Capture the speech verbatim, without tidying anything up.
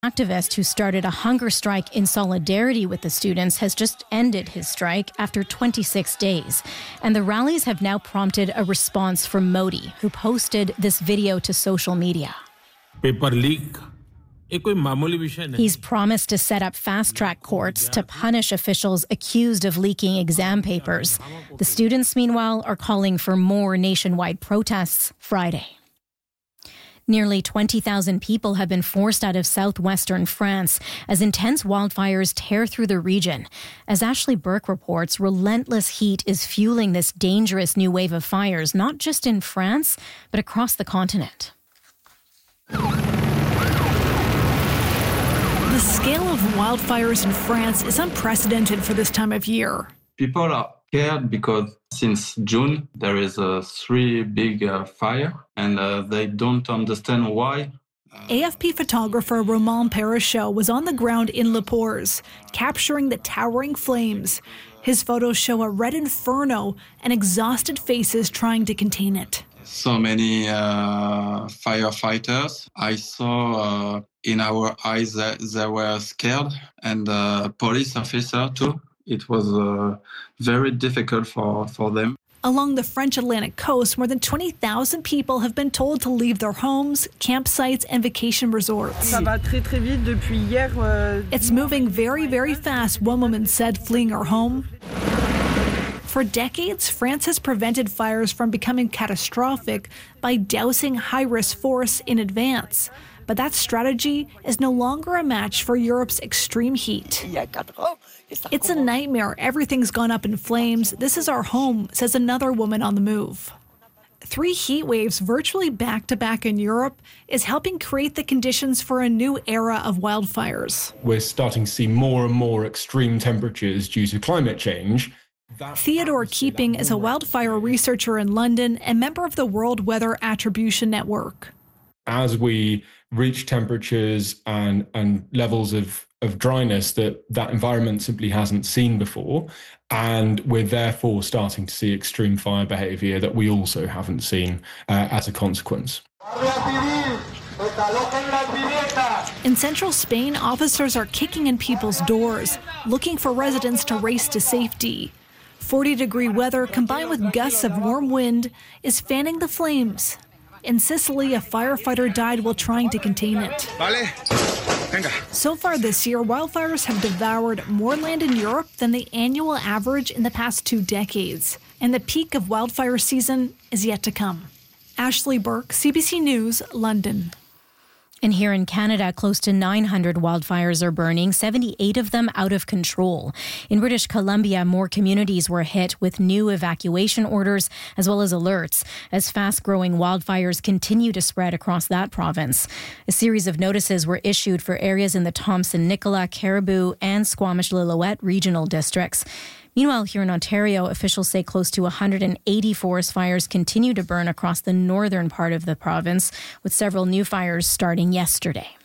activist who started a hunger strike in solidarity with the students has just ended his strike after twenty-six days. And the rallies have now prompted a response from Modi, who posted this video to social media. Paper leak. He's promised to set up fast-track courts to punish officials accused of leaking exam papers. The students, meanwhile, are calling for more nationwide protests Friday. Nearly twenty thousand people have been forced out of southwestern France as intense wildfires tear through the region. As Ashley Burke reports, relentless heat is fueling this dangerous new wave of fires, not just in France, but across the continent. The scale of wildfires in France is unprecedented for this time of year. People are scared because since June there is a three big uh, fire and uh, they don't understand why. A F P photographer Romain Perrichot was on the ground in Le Pors, capturing the towering flames. His photos show a red inferno and exhausted faces trying to contain it. So many uh, firefighters. I saw uh, in our eyes that they were scared, and uh, police officer too. It was uh, very difficult for, for them. Along the French Atlantic coast, more than twenty thousand people have been told to leave their homes, campsites, and vacation resorts. It's moving very, very fast, one woman said, fleeing her home. For decades, France has prevented fires from becoming catastrophic by dousing high-risk forests in advance. But that strategy is no longer a match for Europe's extreme heat. It's a nightmare. Everything's gone up in flames. This is our home, says another woman on the move. Three heat waves virtually back-to-back in Europe is helping create the conditions for a new era of wildfires. We're starting to see more and more extreme temperatures due to climate change. Theodore Keeping is a wildfire researcher in London and member of the World Weather Attribution Network. As we reach temperatures and, and levels of, of dryness that that environment simply hasn't seen before, and we're therefore starting to see extreme fire behaviour that we also haven't seen uh, as a consequence. In central Spain, officers are kicking in people's doors, looking for residents to race to safety. forty-degree weather combined with gusts of warm wind is fanning the flames. In Sicily, a firefighter died while trying to contain it. So far this year, wildfires have devoured more land in Europe than the annual average in the past two decades. And the peak of wildfire season is yet to come. Ashley Burke, C B C News, London. And here in Canada, close to nine hundred wildfires are burning, seventy-eight of them out of control. In British Columbia, more communities were hit with new evacuation orders as well as alerts as fast-growing wildfires continue to spread across that province. A series of notices were issued for areas in the Thompson-Nicola, Caribou and Squamish-Lillooet regional districts. Meanwhile, here in Ontario, officials say close to one hundred eighty forest fires continue to burn across the northern part of the province, with several new fires starting yesterday.